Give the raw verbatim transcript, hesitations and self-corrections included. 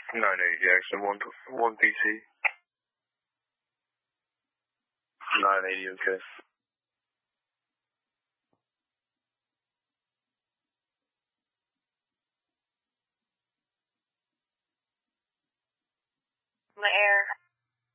nine eight Jackson, one, one P C. nine eighty, okay.